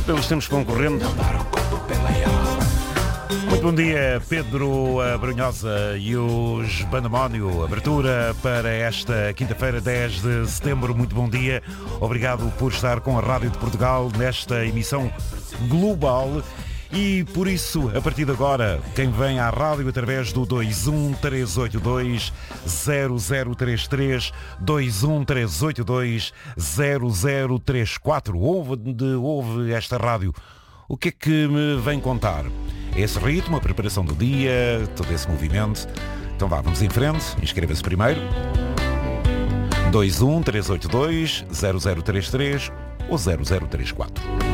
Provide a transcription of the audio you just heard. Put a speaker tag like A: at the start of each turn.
A: Pelos tempos concorrendo. Muito bom dia, Pedro Brunhosa e os Bandamónio. Abertura para esta quinta-feira, 10 de setembro. Muito bom dia. Obrigado por estar com a Rádio de Portugal nesta emissão global. E por isso, a partir de agora, quem vem à rádio através do 213820033, 213820034, ouve esta rádio. O que é que me vem contar? Esse ritmo, a preparação do dia, todo esse movimento. Então vá, vamos em frente, inscreva-se primeiro. 213820033 ou 0034.